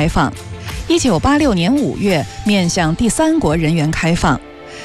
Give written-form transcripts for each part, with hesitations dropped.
开放；1986年5月面向第三国人员开放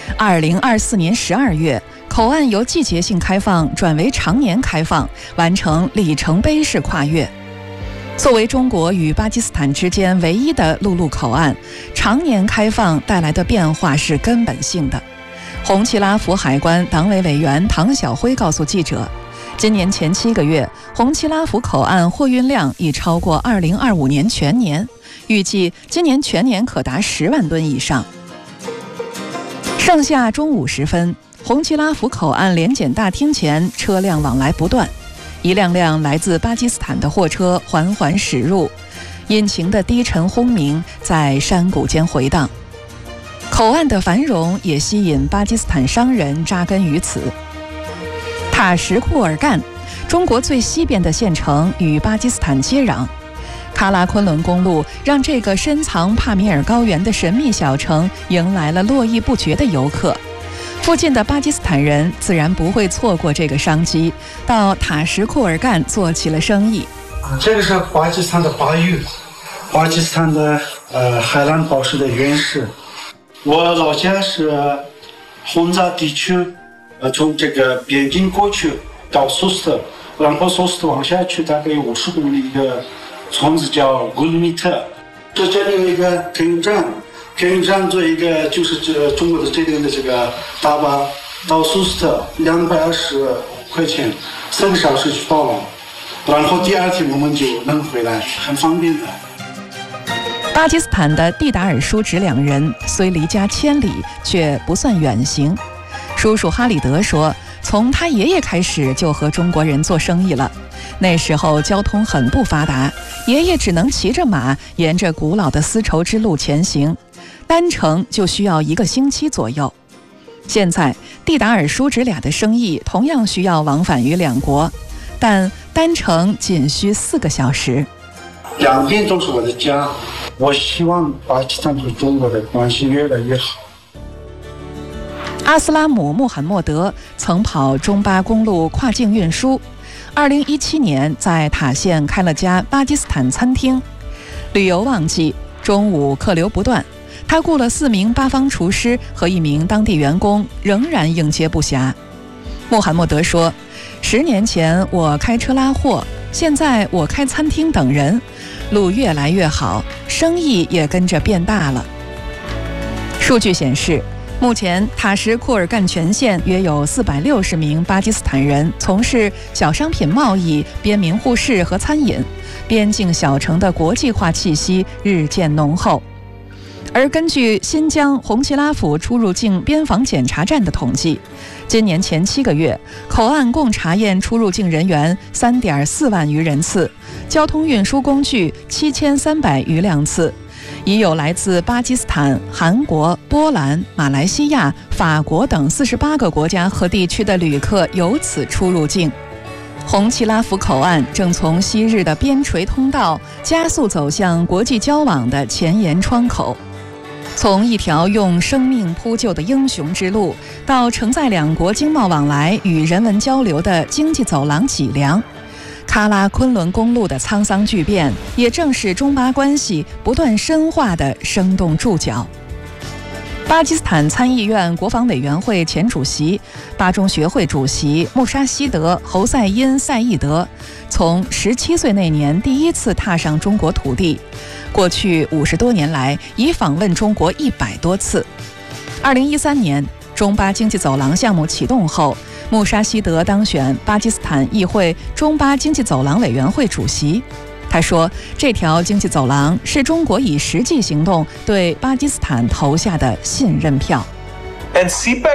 ；2024年12月，口岸由季节性开放转为常年开放，完成里程碑式跨越。作为中国与巴基斯坦之间唯一的陆路口岸，常年开放带来的变化是根本性的。红旗拉福海关党委委员唐晓辉告诉记者，今年前7个月，红旗拉福口岸货运量已超过2025年全年，预计今年全年可达10万吨以上。盛夏中午时分，红旗拉福口岸联检大厅前车辆往来不断，一辆辆来自巴基斯坦的货车缓缓驶入，引擎的低沉轰鸣在山谷间回荡。口岸的繁荣也吸引巴基斯坦商人扎根于此。塔什库尔干，中国最西边的县城，与巴基斯坦接壤。喀拉昆仑公路让这个深藏帕米尔高原的神秘小城迎来了络绎不绝的游客。附近的巴基斯坦人自然不会错过这个商机，到塔什库尔干做起了生意。 这个是巴基斯坦的巴育，巴基斯坦的海蓝宝石的原石。我老家是轰炸地区，从这个边境过去到苏斯特，然后苏斯特往下去大概有50公里一个村子叫古鲁米特。这里有一个客运站，客运站做一个就是中国的这边的这个大巴到苏斯特220块钱，3个小时就到了，然后第二天我们就能回来，很方便的。 巴基斯坦的蒂达尔叔侄两人虽离家千里，却不算远行。叔叔哈里德说，从他爷爷开始就和中国人做生意了。那时候交通很不发达，爷爷只能骑着马沿着古老的丝绸之路前行，单程就需要1个星期左右。现在蒂达尔叔侄俩的生意同样需要往返于两国，但单程仅需4个小时。 两边都是我的家，我希望巴基斯坦和中国的关系越来越好。 阿斯拉姆·穆罕默德曾跑中巴公路跨境运输，2017年在塔县开了家巴基斯坦餐厅。旅游旺季，中午客流不断，他雇了4名巴方厨师和1名当地员工，仍然应接不暇。穆罕默德说，10年前我开车拉货，现在我开餐厅等人，路越来越好，生意也跟着变大了。数据显示，目前塔什库尔干全县约有460名巴基斯坦人从事小商品贸易、边民护士和餐饮，边境小城的国际化气息日渐浓厚。而根据新疆红旗拉府出入境边防检查站的统计，今年前7个月，口岸共查验出入境人员3.4万余人次，交通运输工具7300余辆次，已有来自巴基斯坦、韩国、波兰、马来西亚、法国等48个国家和地区的旅客由此出入境。红旗拉福口岸正从昔日的边陲通道加速走向国际交往的前沿窗口。从一条用生命铺就的英雄之路，到承载两国经贸往来与人文交流的经济走廊脊梁，喀拉昆仑公路的沧桑巨变，也正是中巴关系不断深化的生动注脚。巴基斯坦参议院国防委员会前主席、巴中学会主席穆沙希德·侯赛因·赛义德，从17岁那年第一次踏上中国土地，过去50多年来已访问中国100多次。2013年，中巴经济走廊项目启动后，穆沙希德当选巴基斯坦议会中巴经济走廊委员会主席。他说，这条经济走廊是中国以实际行动对巴基斯坦投下的信任票。 And CPEC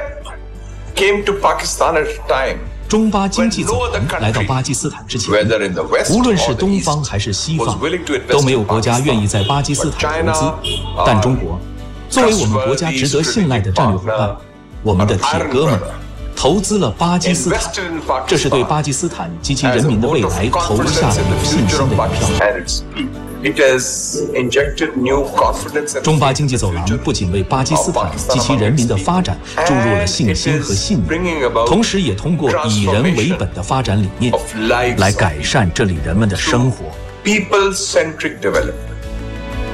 came to Pakistan at a time 中巴经济走廊来到巴基斯坦之前，无论是东方还是西方，都没有国家愿意在巴基斯坦投资。但中国作为我们国家值得信赖的战略伙伴，我们的铁哥们儿投资了巴基斯坦，这是对巴基斯坦及其人民的未来投下了有信心的一票。中巴经济走廊不仅为巴基斯坦及其人民的发展注入了信心和信念，同时也通过以人为本的发展理念来改善这里人们的生活。 People-centric development.